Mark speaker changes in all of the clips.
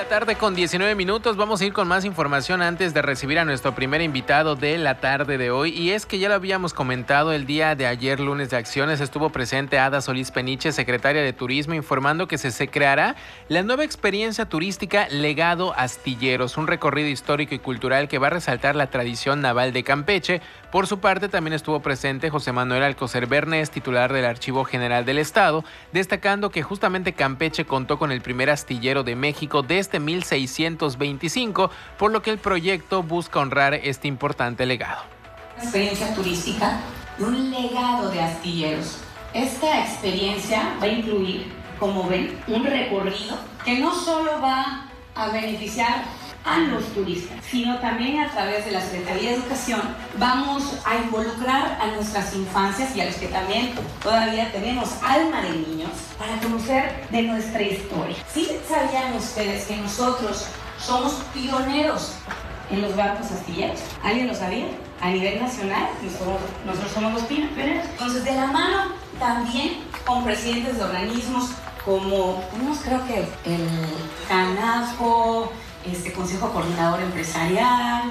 Speaker 1: Tarde con 19 minutos. Vamos a ir con más información antes de recibir a nuestro primer invitado de la tarde de hoy. Y es que ya lo habíamos comentado el día de ayer, lunes de acciones, estuvo presente Ada Solís Peniche, secretaria de Turismo, informando que se creará la nueva experiencia turística Legado Astilleros, un recorrido histórico y cultural que va a resaltar la tradición naval de Campeche. Por su parte, también estuvo presente José Manuel Alcocer Bernés, titular del Archivo General del Estado, destacando que justamente Campeche contó con el primer astillero de México desde 1625, por lo que el proyecto busca honrar este importante legado.
Speaker 2: Experiencia turística y un legado de astilleros. Esta experiencia va a incluir, como ven, un recorrido que no solo va a beneficiar a los turistas, sino también a través de la Secretaría de Educación vamos a involucrar a nuestras infancias y a los que también todavía tenemos alma de niños para conocer de nuestra historia. ¿Sí sabían ustedes que nosotros somos pioneros en los barcos astilleros? ¿Alguien lo sabía? A nivel nacional, nosotros somos los pioneros. Entonces, de la mano también con presidentes de organismos como, tenemos creo que el CANAFO, Consejo Coordinador Empresarial,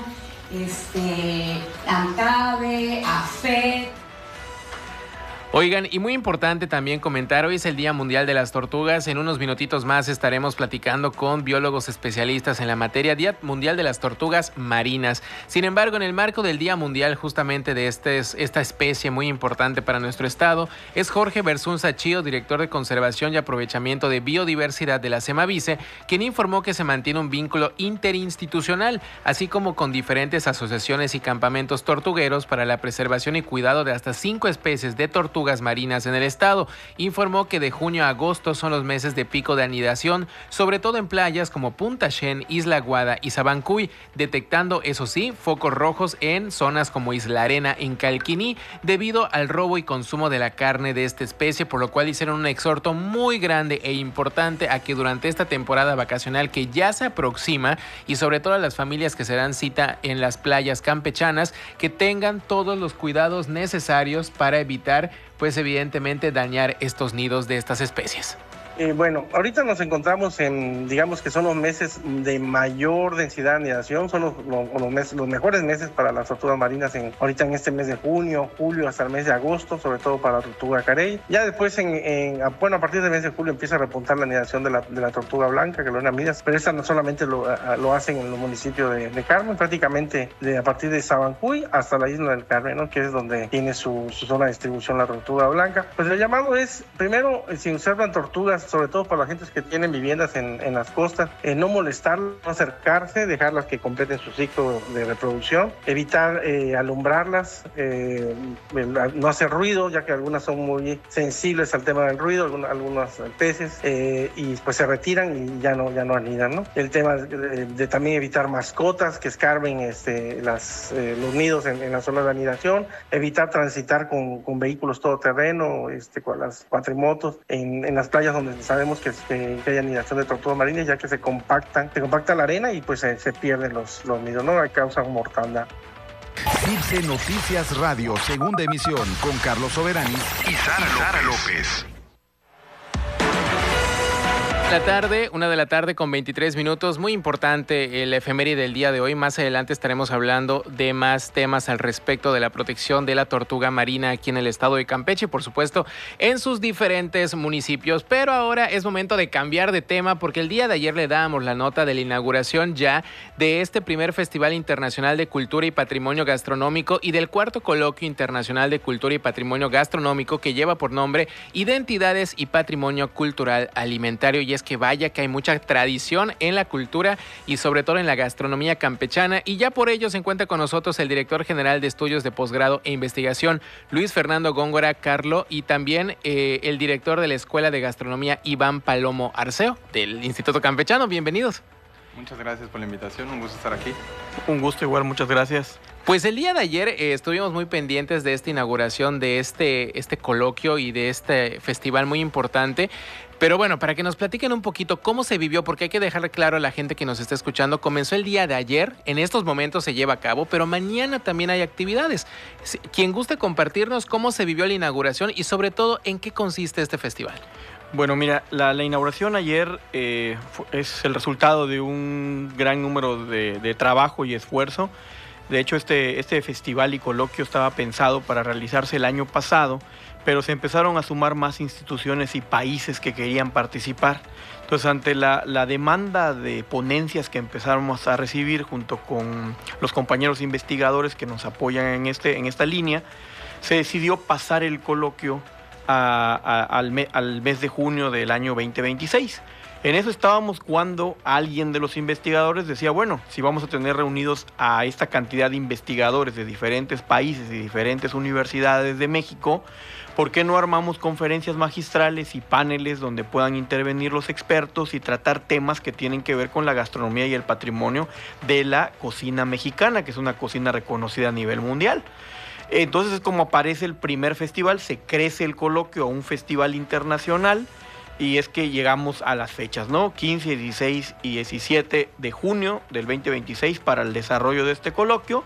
Speaker 2: ANCABE, AFET.
Speaker 1: Oigan, y muy importante también comentar, hoy es el Día Mundial de las Tortugas. En unos minutitos más estaremos platicando con biólogos especialistas en la materia, Día Mundial de las Tortugas Marinas. Sin embargo, en el marco del Día Mundial justamente de esta especie muy importante para nuestro estado, es Jorge Bersunza Chío, director de Conservación y Aprovechamiento de Biodiversidad de la Semavice, quien informó que se mantiene un vínculo interinstitucional, así como con diferentes asociaciones y campamentos tortugueros para la preservación y cuidado de hasta 5 especies de tortugas marinas en el estado. Informó que de junio a agosto son los meses de pico de anidación, sobre todo en playas como Punta Xen, Isla Guada y Sabancuy, detectando, eso sí, focos rojos en zonas como Isla Arena en Calquiní, debido al robo y consumo de la carne de esta especie, por lo cual hicieron un exhorto muy grande e importante a que durante esta temporada vacacional que ya se aproxima, y sobre todo a las familias que se dan cita en las playas campechanas, que tengan todos los cuidados necesarios para evitar, pues evidentemente, dañar estos nidos de estas especies.
Speaker 3: Bueno, ahorita nos encontramos en, digamos que son los meses de mayor densidad de anidación, son los mejores meses para las tortugas marinas, ahorita en este mes de junio, julio, hasta el mes de agosto, sobre todo para la tortuga carey. Ya después, a partir del mes de julio empieza a repuntar la anidación de la tortuga blanca, que lo midas, pero esta no solamente lo hacen en el municipio de Carmen, prácticamente a partir de Sabancuy hasta la isla del Carmen, ¿no? Que es donde tiene su zona de distribución la tortuga blanca. Pues el llamado es, primero, si observan tortugas, sobre todo para la gente que tienen viviendas en las costas, no molestarlas, no acercarse, dejarlas que completen su ciclo de reproducción, evitar alumbrarlas, no hacer ruido, ya que algunas son muy sensibles al tema del ruido, algunas peces, y pues se retiran y ya no anidan, ¿no? El tema de también evitar mascotas que escarben los nidos en la zona de anidación, evitar transitar con vehículos todoterreno, con las cuatrimotos en las playas donde sabemos que hay anidación de tortugas marinas, ya que se compacta la arena y pues se pierden los nidos, ¿no? Causan mortandad.
Speaker 4: CIRSE Noticias Radio, segunda emisión, con Carlos Soberani y Sara López.
Speaker 1: Una de la tarde con 23 minutos. Muy importante el efeméride del día de hoy. Más adelante estaremos hablando de más temas al respecto de la protección de la tortuga marina aquí en el estado de Campeche, por supuesto, en sus diferentes municipios. Pero ahora es momento de cambiar de tema, porque el día de ayer le dábamos la nota de la inauguración ya de este primer Festival Internacional de Cultura y Patrimonio Gastronómico y del cuarto Coloquio Internacional de Cultura y Patrimonio Gastronómico, que lleva por nombre Identidades y Patrimonio Cultural Alimentario. Y es que vaya que hay mucha tradición en la cultura y sobre todo en la gastronomía campechana, y ya por ello se encuentra con nosotros el director general de Estudios de Posgrado e Investigación, Luis Fernando Góngora Carlo, y también el director de la Escuela de Gastronomía, Iván Palomo Arceo, del Instituto Campechano. Bienvenidos.
Speaker 5: Muchas gracias por la invitación, un gusto estar aquí.
Speaker 6: Un gusto igual, muchas gracias.
Speaker 1: Pues el día de ayer estuvimos muy pendientes de esta inauguración, de este coloquio y de este festival muy importante. Pero bueno, para que nos platiquen un poquito cómo se vivió, porque hay que dejar claro a la gente que nos está escuchando, comenzó el día de ayer, en estos momentos se lleva a cabo, pero mañana también hay actividades. Quien guste compartirnos cómo se vivió la inauguración y sobre todo en qué consiste este festival.
Speaker 6: Bueno, mira, la inauguración ayer es el resultado de un gran número de trabajo y esfuerzo. De hecho, este festival y coloquio estaba pensado para realizarse el año pasado, pero se empezaron a sumar más instituciones y países que querían participar. Entonces, ante la demanda de ponencias que empezamos a recibir junto con los compañeros investigadores que nos apoyan en esta línea, se decidió pasar el coloquio al mes de junio del año 2026. En eso estábamos cuando alguien de los investigadores decía, bueno, si vamos a tener reunidos a esta cantidad de investigadores de diferentes países y diferentes universidades de México, ¿por qué no armamos conferencias magistrales y paneles donde puedan intervenir los expertos y tratar temas que tienen que ver con la gastronomía y el patrimonio de la cocina mexicana, que es una cocina reconocida a nivel mundial? Entonces es como aparece el primer festival, se crece el coloquio a un festival internacional y es que llegamos a las fechas, ¿no? 15, 16 y 17 de junio del 2026 para el desarrollo de este coloquio.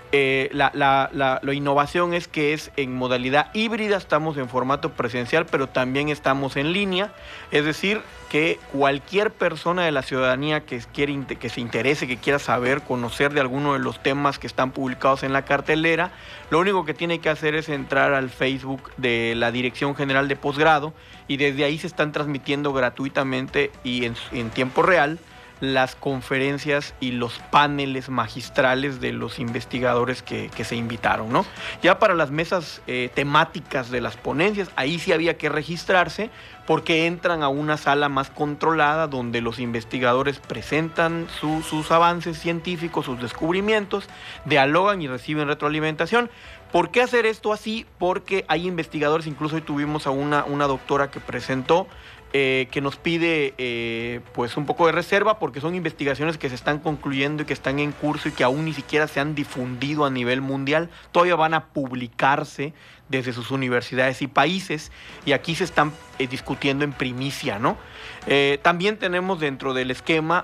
Speaker 6: La innovación es que es en modalidad híbrida, estamos en formato presencial, pero también estamos en línea, es decir, que cualquier persona de la ciudadanía que se interese, que quiera saber, conocer de alguno de los temas que están publicados en la cartelera, lo único que tiene que hacer es entrar al Facebook de la Dirección General de Posgrado y desde ahí se están transmitiendo gratuitamente y en tiempo real las conferencias y los paneles magistrales de los investigadores que se invitaron, ¿no? Ya para las mesas temáticas de las ponencias, ahí sí había que registrarse porque entran a una sala más controlada donde los investigadores presentan sus avances científicos, sus descubrimientos, dialogan y reciben retroalimentación. ¿Por qué hacer esto así? Porque hay investigadores, incluso hoy tuvimos a una doctora que presentó, que nos pide pues un poco de reserva porque son investigaciones que se están concluyendo y que están en curso y que aún ni siquiera se han difundido a nivel mundial, todavía van a publicarse desde sus universidades y países y aquí se están discutiendo en primicia, ¿no? También tenemos dentro del esquema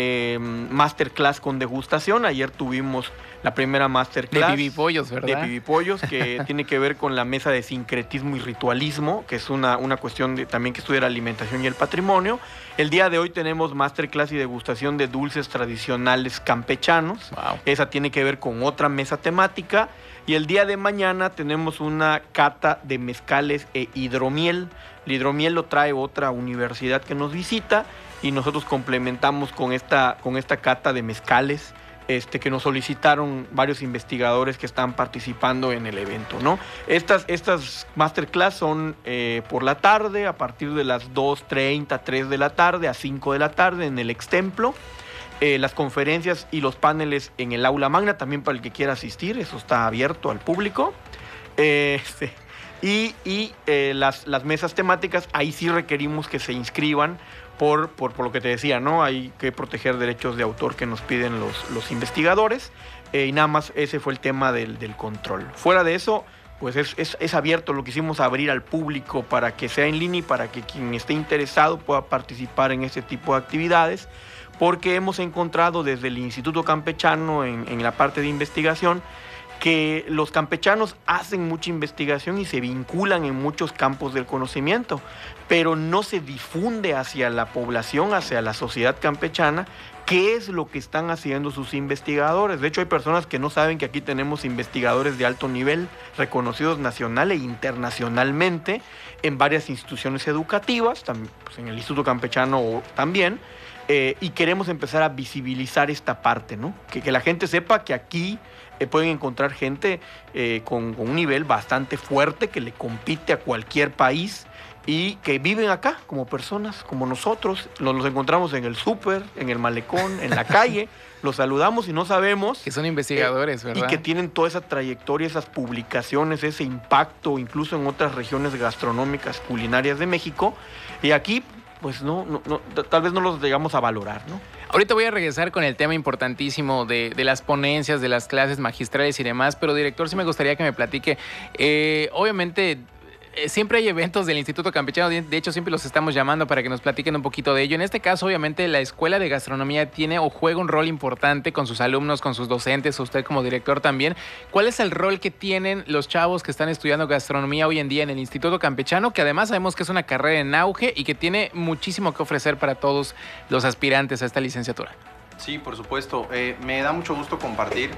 Speaker 6: masterclass con degustación. Ayer tuvimos la primera masterclass
Speaker 1: de pibipollos, ¿verdad?
Speaker 6: De pibipollos, que tiene que ver con la mesa de sincretismo y ritualismo, que es una cuestión también que estudia la alimentación y el patrimonio. El día de hoy tenemos masterclass y degustación de dulces tradicionales campechanos. Wow. Esa tiene que ver con otra mesa temática. Y el día de mañana tenemos una cata de mezcales e hidromiel. El hidromiel lo trae otra universidad que nos visita y nosotros complementamos con esta cata de mezcales que nos solicitaron varios investigadores que están participando en el evento, ¿no? Estas masterclass son por la tarde, a partir de las 2:30, 3 de la tarde a 5 de la tarde en el Extemplo. Las conferencias y los paneles en el aula magna, también para el que quiera asistir, eso está abierto al público. Las mesas temáticas, ahí sí requerimos que se inscriban por lo que te decía, ¿no? Hay que proteger derechos de autor que nos piden los investigadores, y nada más ese fue el tema del control. Fuera de eso, pues es abierto, lo quisimos abrir al público para que sea en línea y para que quien esté interesado pueda participar en este tipo de actividades, porque hemos encontrado desde el Instituto Campechano en la parte de investigación que los campechanos hacen mucha investigación y se vinculan en muchos campos del conocimiento, pero no se difunde hacia la población, hacia la sociedad campechana, qué es lo que están haciendo sus investigadores. De hecho, hay personas que no saben que aquí tenemos investigadores de alto nivel, reconocidos nacional e internacionalmente, en varias instituciones educativas, también, pues en el Instituto Campechano también, y queremos empezar a visibilizar esta parte, ¿no? Que la gente sepa que aquí pueden encontrar gente con un nivel bastante fuerte que le compite a cualquier país y que viven acá como personas, como nosotros. Los encontramos en el súper, en el malecón, en la calle, los saludamos y no sabemos...
Speaker 1: Que son investigadores, ¿verdad?
Speaker 6: Y que tienen toda esa trayectoria, esas publicaciones, ese impacto, incluso en otras regiones gastronómicas, culinarias de México. Y aquí, pues no, tal vez no los llegamos a valorar, ¿no?
Speaker 1: Ahorita voy a regresar con el tema importantísimo de las ponencias, de las clases magistrales y demás, pero director, sí me gustaría que me platique. Obviamente, siempre hay eventos del Instituto Campechano, de hecho siempre los estamos llamando para que nos platiquen un poquito de ello. En este caso, obviamente, la Escuela de Gastronomía tiene o juega un rol importante con sus alumnos, con sus docentes, usted como director también. ¿Cuál es el rol que tienen los chavos que están estudiando gastronomía hoy en día en el Instituto Campechano, que además sabemos que es una carrera en auge y que tiene muchísimo que ofrecer para todos los aspirantes a esta licenciatura?
Speaker 5: Sí, por supuesto. Me da mucho gusto compartir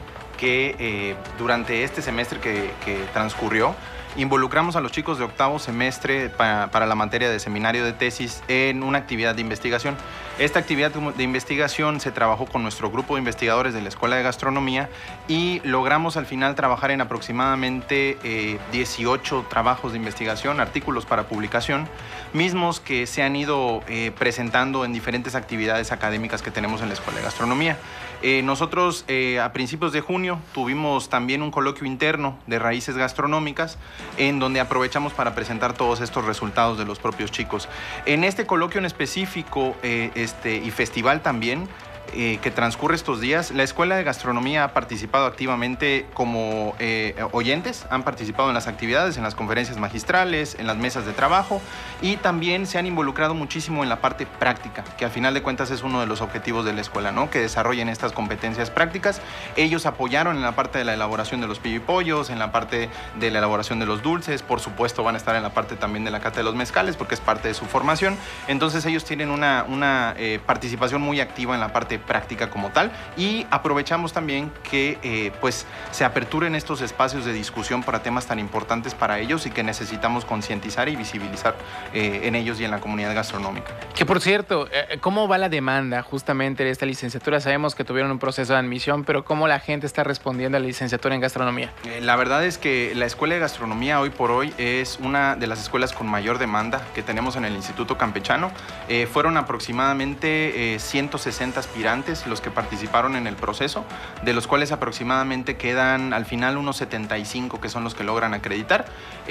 Speaker 5: que durante este semestre que transcurrió, involucramos a los chicos de octavo semestre para la materia de seminario de tesis en una actividad de investigación. Esta actividad de investigación se trabajó con nuestro grupo de investigadores de la Escuela de Gastronomía y logramos al final trabajar en aproximadamente 18 trabajos de investigación, artículos para publicación, mismos que se han ido presentando en diferentes actividades académicas que tenemos en la Escuela de Gastronomía. Nosotros a principios de junio tuvimos también un coloquio interno de raíces gastronómicas en donde aprovechamos para presentar todos estos resultados de los propios chicos. En este coloquio en específico y festival también, que transcurre estos días, la Escuela de Gastronomía ha participado activamente como oyentes, han participado en las actividades, en las conferencias magistrales, en las mesas de trabajo y también se han involucrado muchísimo en la parte práctica, que al final de cuentas es uno de los objetivos de la escuela, ¿no? Que desarrollen estas competencias prácticas. Ellos apoyaron en la parte de la elaboración de los pillo y pollos, en la parte de la elaboración de los dulces, por supuesto van a estar en la parte también de la cata de los mezcales porque es parte de su formación. Entonces ellos tienen una participación muy activa en la parte práctica como tal y aprovechamos también que pues se aperturen estos espacios de discusión para temas tan importantes para ellos y que necesitamos concientizar y visibilizar en ellos y en la comunidad gastronómica.
Speaker 1: Que por cierto, ¿cómo va la demanda justamente de esta licenciatura? Sabemos que tuvieron un proceso de admisión, pero ¿cómo la gente está respondiendo a la licenciatura en gastronomía?
Speaker 5: La verdad es que la Escuela de Gastronomía hoy por hoy es una de las escuelas con mayor demanda que tenemos en el Instituto Campechano. Fueron aproximadamente 160 aspirantes los que participaron en el proceso, de los cuales aproximadamente quedan al final unos 75 que son los que logran acreditar,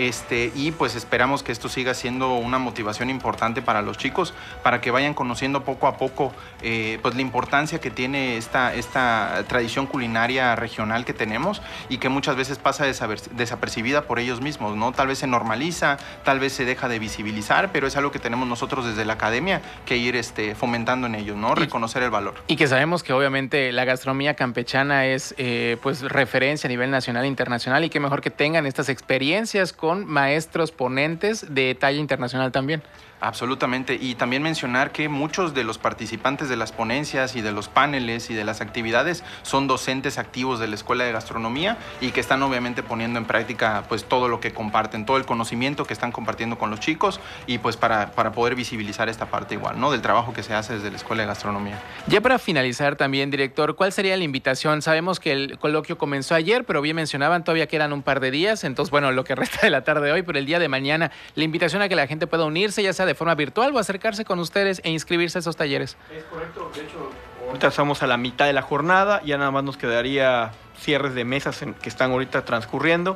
Speaker 5: y pues esperamos que esto siga siendo una motivación importante para los chicos, para que vayan conociendo poco a poco pues la importancia que tiene esta tradición culinaria regional que tenemos y que muchas veces pasa desapercibida por ellos mismos, ¿no? Tal vez se normaliza, tal vez se deja de visibilizar, pero es algo que tenemos nosotros desde la academia que ir fomentando en ellos, ¿no? Reconocer el valor.
Speaker 1: Y que sabemos que obviamente la gastronomía campechana es pues referencia a nivel nacional e internacional y que mejor que tengan estas experiencias con maestros ponentes de talla internacional también.
Speaker 5: Absolutamente, y también mencionar que muchos de los participantes de las ponencias y de los paneles y de las actividades son docentes activos de la Escuela de Gastronomía y que están obviamente poniendo en práctica pues todo lo que comparten, todo el conocimiento que están compartiendo con los chicos y pues para poder visibilizar esta parte igual, ¿no? Del trabajo que se hace desde la Escuela de Gastronomía.
Speaker 1: Ya para finalizar también, director, ¿cuál sería la invitación? Sabemos que el coloquio comenzó ayer, pero bien mencionaban todavía que eran un par de días, entonces bueno, lo que resta de la tarde de hoy, pero el día de mañana, la invitación a que la gente pueda unirse, ya sea de forma virtual o acercarse con ustedes e inscribirse a esos talleres. Es correcto, de hecho,
Speaker 6: ahorita estamos a la mitad de la jornada, ya nada más nos quedaría cierres de mesas que están ahorita transcurriendo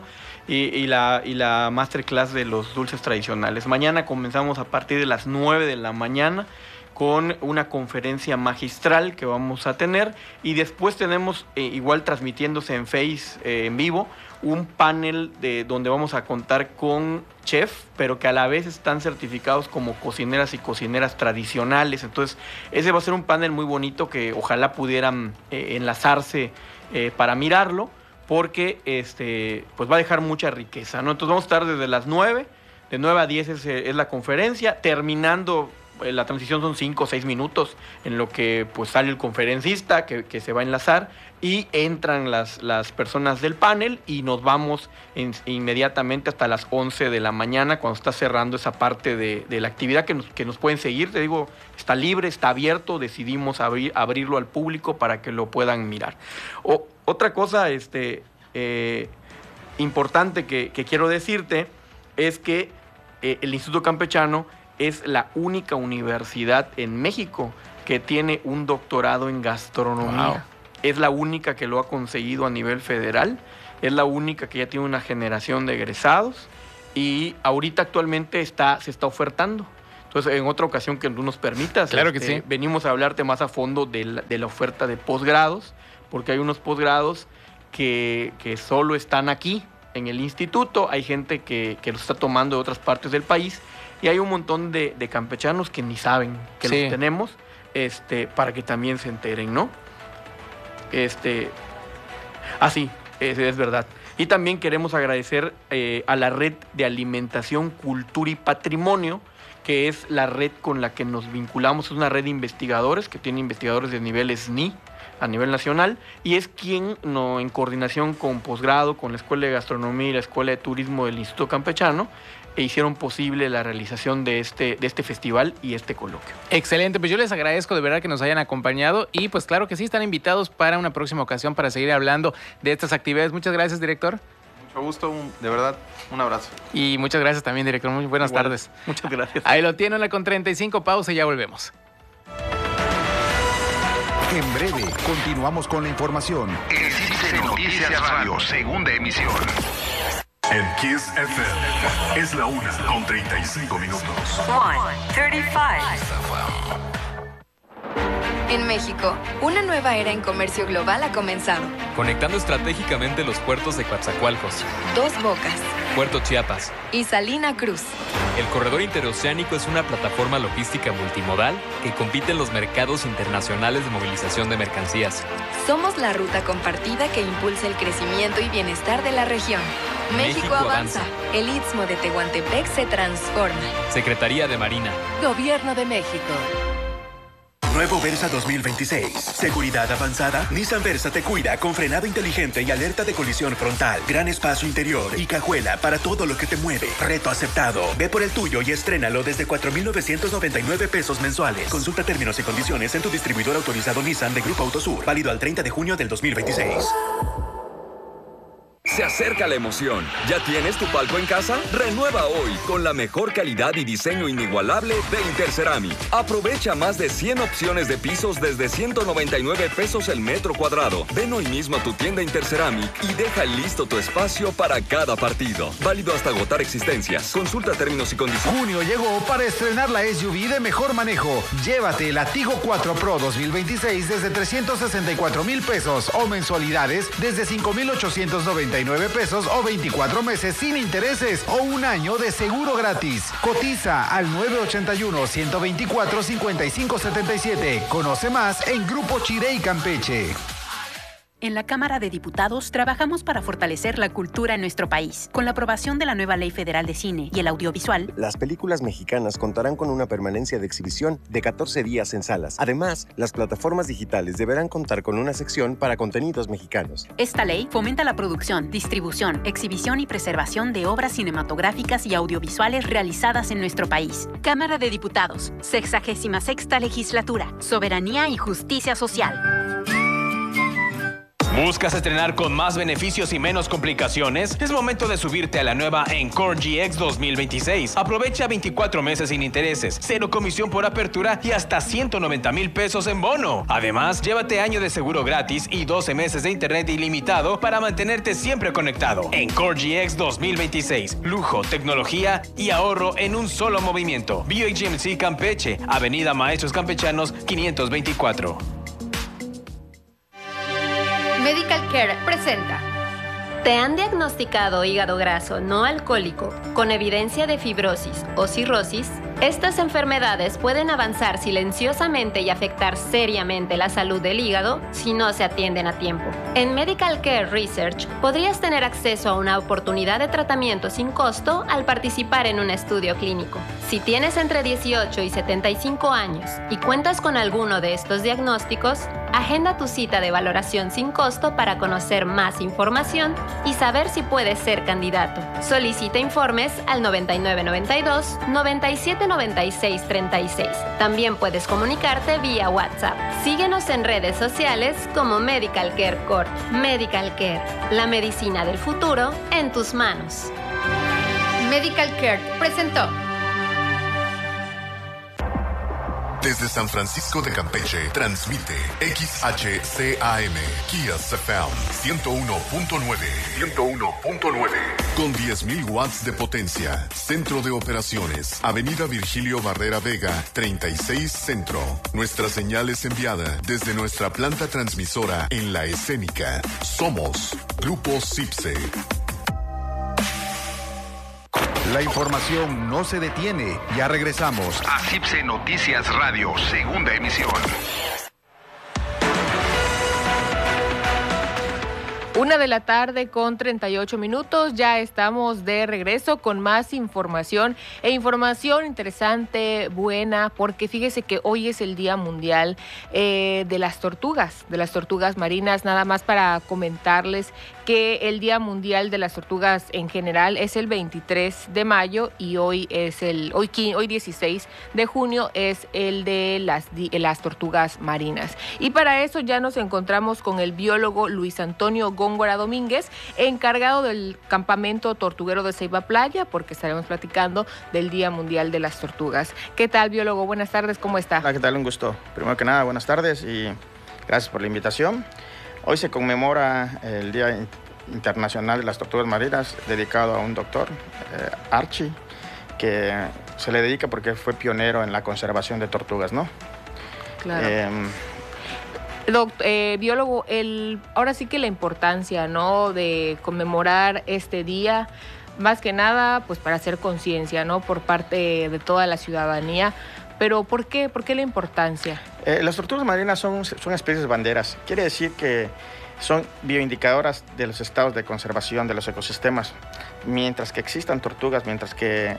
Speaker 6: y la masterclass de los dulces tradicionales. Mañana comenzamos a partir de las 9 de la mañana con una conferencia magistral que vamos a tener y después tenemos igual transmitiéndose en Face en vivo un panel donde vamos a contar con chef, pero que a la vez están certificados como cocineras y cocineras tradicionales. Entonces, ese va a ser un panel muy bonito que ojalá pudieran enlazarse para mirarlo, porque pues va a dejar mucha riqueza, ¿no? Entonces vamos a estar desde las 9, de 9 a 10 es la conferencia, terminando la transición son 5 o 6 minutos en lo que pues sale el conferencista que se va a enlazar y entran las personas del panel y nos vamos inmediatamente hasta las 11 de la mañana cuando está cerrando esa parte de la actividad que nos pueden seguir. Te digo, está libre, está abierto, decidimos abrirlo al público para que lo puedan mirar. Otra cosa importante que quiero decirte es que el Instituto Campechano es la única universidad en México que tiene un doctorado en gastronomía. Wow. Es la única que lo ha conseguido a nivel federal, es la única que ya tiene una generación de egresados y ahorita actualmente se está ofertando. Entonces, en otra ocasión que tú nos permitas,
Speaker 1: claro que sí,
Speaker 6: venimos a hablarte más a fondo de la oferta de posgrados, porque hay unos posgrados que solo están aquí en el instituto, hay gente que lo está tomando de otras partes del país y hay un montón de campechanos que ni saben que los tenemos, para que también se enteren, ¿no? Así, es verdad. Y también queremos agradecer a la Red de Alimentación, Cultura y Patrimonio, que es la red con la que nos vinculamos. Es una red de investigadores que tiene investigadores de nivel SNI a nivel nacional y es quien, en coordinación con posgrado, con la Escuela de Gastronomía y la Escuela de Turismo del Instituto Campechano, hicieron posible la realización de este festival y este coloquio.
Speaker 1: Excelente, pues yo les agradezco de verdad que nos hayan acompañado y pues claro que sí, están invitados para una próxima ocasión para seguir hablando de estas actividades. Muchas gracias, director.
Speaker 5: Mucho gusto, de verdad, un abrazo.
Speaker 1: Y muchas gracias también, director. Muy buenas tardes.
Speaker 6: Muchas gracias.
Speaker 1: Ahí lo tienen, 1:35, pausa y ya volvemos.
Speaker 4: En breve, continuamos con la información.
Speaker 7: En Noticias Radio, segunda emisión.
Speaker 8: En Kiss FM es la 1:35.
Speaker 9: 1:35. En México, una nueva era en comercio global ha comenzado.
Speaker 10: Conectando estratégicamente los puertos de Coatzacoalcos,
Speaker 9: Dos Bocas,
Speaker 10: Puerto Chiapas
Speaker 9: y Salina Cruz.
Speaker 10: El corredor interoceánico es una plataforma logística multimodal que compite en los mercados internacionales de movilización de mercancías.
Speaker 9: Somos la ruta compartida que impulsa el crecimiento y bienestar de la región. México avanza. El Istmo de Tehuantepec se transforma.
Speaker 10: Secretaría de Marina.
Speaker 9: Gobierno de México.
Speaker 11: Nuevo Versa 2026. Seguridad avanzada. Nissan Versa te cuida con frenado inteligente y alerta de colisión frontal. Gran espacio interior y cajuela para todo lo que te mueve. Reto aceptado. Ve por el tuyo y estrénalo desde 4,999 pesos mensuales. Consulta términos y condiciones en tu distribuidor autorizado Nissan de Grupo Autosur. Válido al 30 de junio del 2026.
Speaker 12: Se acerca la emoción. ¿Ya tienes tu palco en casa? Renueva hoy con la mejor calidad y diseño inigualable de Interceramic. Aprovecha más de 100 opciones de pisos desde 199 pesos el metro cuadrado. Ven hoy mismo a tu tienda Interceramic y deja listo tu espacio para cada partido. Válido hasta agotar existencias. Consulta términos y condiciones.
Speaker 4: Junio llegó para estrenar la SUV de mejor manejo. Llévate la Tigo 4 Pro 2026 desde 364,000 pesos o mensualidades desde 5,899 pesos o 24 meses sin intereses o un año de seguro gratis. Cotiza al 981-124-5577. Conoce más en Grupo Chirey Campeche.
Speaker 13: En la Cámara de Diputados trabajamos para fortalecer la cultura en nuestro país. Con la aprobación de la nueva Ley Federal de Cine y el Audiovisual,
Speaker 14: las películas mexicanas contarán con una permanencia de exhibición de 14 días en salas. Además, las plataformas digitales deberán contar con una sección para contenidos mexicanos.
Speaker 13: Esta ley fomenta la producción, distribución, exhibición y preservación de obras cinematográficas y audiovisuales realizadas en nuestro país. Cámara de Diputados, 66ª Legislatura, Soberanía y Justicia Social.
Speaker 15: ¿Buscas estrenar con más beneficios y menos complicaciones? Es momento de subirte a la nueva Encore GX 2026. Aprovecha 24 meses sin intereses, 0 comisión por apertura y hasta 190,000 pesos en bono. Además, llévate año de seguro gratis y 12 meses de internet ilimitado para mantenerte siempre conectado. Encore GX 2026. Lujo, tecnología y ahorro en un solo movimiento. BioGMC Campeche, Avenida Maestros Campechanos 524.
Speaker 16: Medical Care presenta. ¿Te han diagnosticado hígado graso no alcohólico con evidencia de fibrosis o cirrosis? Estas enfermedades pueden avanzar silenciosamente y afectar seriamente la salud del hígado si no se atienden a tiempo. En Medical Care Research podrías tener acceso a una oportunidad de tratamiento sin costo al participar en un estudio clínico. Si tienes entre 18 y 75 años y cuentas con alguno de estos diagnósticos, agenda tu cita de valoración sin costo para conocer más información y saber si puedes ser candidato. Solicita informes al 9992 9796 36. También puedes comunicarte vía WhatsApp. Síguenos en redes sociales como Medical Care Corp. Medical Care, la medicina del futuro en tus manos.
Speaker 9: Medical Care presentó.
Speaker 8: Desde San Francisco de Campeche, transmite XHCAM, Kiss FM 101.9. Con 10,000 watts de potencia. Centro de operaciones. Avenida Virgilio Barrera Vega, 36 Centro. Nuestra señal es enviada desde nuestra planta transmisora en La Escénica. Somos Grupo CIPSE.
Speaker 4: La información no se detiene. Ya regresamos.
Speaker 7: A CIPSE Noticias Radio, segunda emisión.
Speaker 17: 1:38 p.m. Ya estamos de regreso con más información información interesante, buena, porque fíjese que hoy es el Día Mundial de las tortugas marinas. Nada más para comentarles que el Día Mundial de las Tortugas en general es el 23 de mayo y hoy 16 de junio es el de las tortugas marinas. Y para eso ya nos encontramos con el biólogo Luis Antonio Góngora Domínguez, encargado del campamento tortuguero de Ceiba Playa, porque estaremos platicando del Día Mundial de las Tortugas. ¿Qué tal, biólogo? Buenas tardes, ¿cómo está?
Speaker 18: Hola, ¿qué tal? Un gusto. Primero que nada, buenas tardes y gracias por la invitación. Hoy se conmemora el Día Internacional de las Tortugas Marinas, dedicado a un doctor, Archie, que se le dedica porque fue pionero en la conservación de tortugas, ¿no?
Speaker 17: Claro. Biólogo, ahora sí que la importancia, ¿no?, de conmemorar este día, más que nada, pues para hacer conciencia, ¿no?, por parte de toda la ciudadanía. Pero ¿por qué la importancia?
Speaker 18: Las tortugas marinas son especies banderas. Quiere decir que son bioindicadoras de los estados de conservación de los ecosistemas. Mientras que existan tortugas, mientras que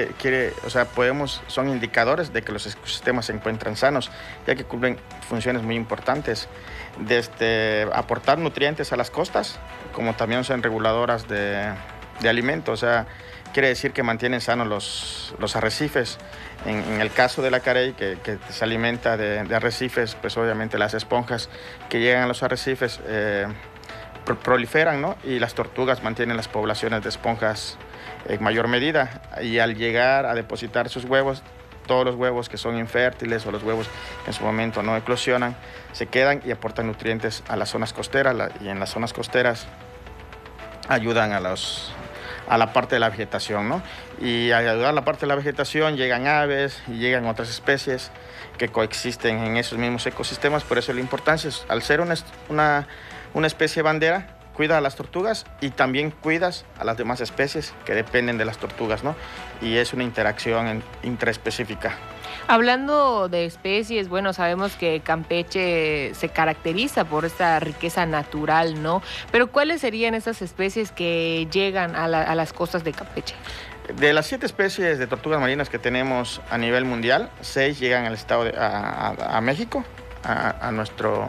Speaker 18: son indicadores de que los ecosistemas se encuentran sanos, ya que cumplen funciones muy importantes, desde aportar nutrientes a las costas, como también son reguladoras de alimentos. O sea, quiere decir que mantienen sanos los arrecifes. En el caso de la carey, que se alimenta de arrecifes, pues obviamente las esponjas que llegan a los arrecifes proliferan, ¿no? Y las tortugas mantienen las poblaciones de esponjas en mayor medida. Y al llegar a depositar sus huevos, todos los huevos que son infértiles o los huevos que en su momento no eclosionan, se quedan y aportan nutrientes a las zonas costeras. Y en las zonas costeras ayudan a la parte de la vegetación, ¿no? Y al ayudar a la parte de la vegetación llegan aves y llegan otras especies que coexisten en esos mismos ecosistemas. Por eso la importancia es, al ser una especie bandera, cuida a las tortugas y también cuidas a las demás especies que dependen de las tortugas, ¿no? Y es una interacción intraespecífica.
Speaker 17: Hablando de especies, bueno, sabemos que Campeche se caracteriza por esta riqueza natural, ¿no? Pero ¿cuáles serían esas especies que llegan a las costas de Campeche?
Speaker 18: De las 7 especies de tortugas marinas que tenemos a nivel mundial, 6 llegan al estado a México, a nuestro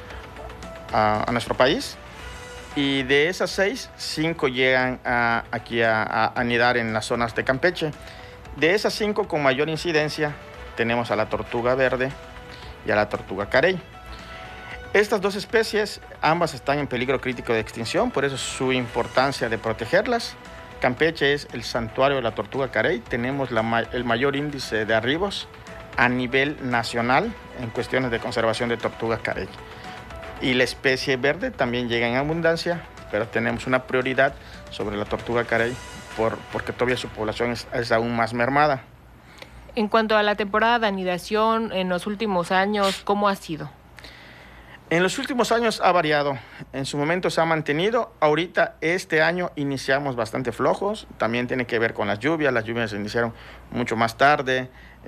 Speaker 18: país. Y de esas 6, 5 llegan aquí a anidar en las zonas de Campeche. De esas 5 con mayor incidencia tenemos a la tortuga verde y a la tortuga carey. Estas 2 especies, ambas están en peligro crítico de extinción, por eso su importancia de protegerlas. Campeche es el santuario de la tortuga carey. Tenemos el mayor índice de arribos a nivel nacional en cuestiones de conservación de tortuga carey. Y la especie verde también llega en abundancia, pero tenemos una prioridad sobre la tortuga carey porque todavía su población es aún más mermada.
Speaker 17: En cuanto a la temporada de anidación en los últimos años, ¿cómo ha sido?
Speaker 18: En los últimos años ha variado. En su momento se ha mantenido. Ahorita, este año, iniciamos bastante flojos. También tiene que ver con las lluvias. Las lluvias se iniciaron mucho más tarde.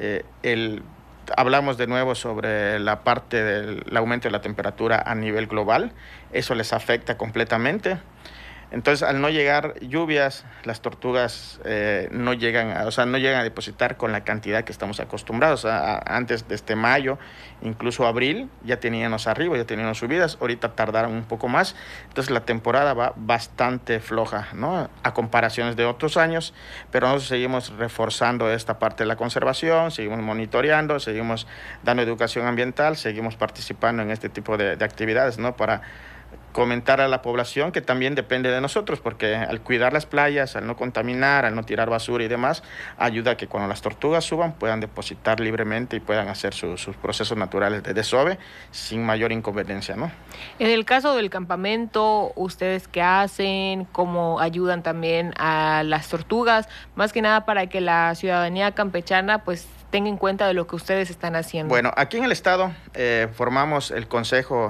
Speaker 18: Hablamos de nuevo sobre la parte del aumento de la temperatura a nivel global. Eso les afecta completamente. Entonces, al no llegar lluvias, las tortugas no llegan a depositar con la cantidad que estamos acostumbrados. Antes de este mayo, incluso abril, ya teníamos arriba, ya teníamos subidas. Ahorita tardaron un poco más. Entonces, la temporada va bastante floja, ¿no?, a comparaciones de otros años. Pero nosotros seguimos reforzando esta parte de la conservación, seguimos monitoreando, seguimos dando educación ambiental, seguimos participando en este tipo de actividades, ¿no?, para comentar a la población que también depende de nosotros, porque al cuidar las playas, al no contaminar, al no tirar basura y demás, ayuda a que cuando las tortugas suban puedan depositar libremente y puedan hacer sus procesos naturales de desove sin mayor inconveniencia, ¿no?
Speaker 17: En el caso del campamento, ¿ustedes qué hacen? ¿Cómo ayudan también a las tortugas? Más que nada para que la ciudadanía campechana pues tenga en cuenta de lo que ustedes están haciendo.
Speaker 18: Bueno, aquí en el estado formamos el Consejo